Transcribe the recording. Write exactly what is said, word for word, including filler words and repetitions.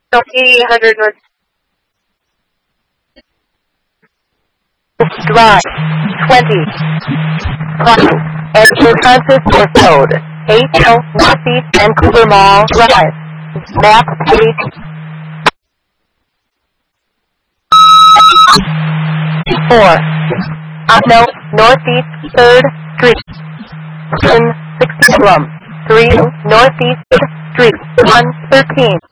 eight hundred North. Drive. twenty. Park. Enter Francis Road. eight L Northeast Vancouver Mall Drive. Map page. four. Upno, Northeast third Street. six Plum. three Northeast Street. one thirteen.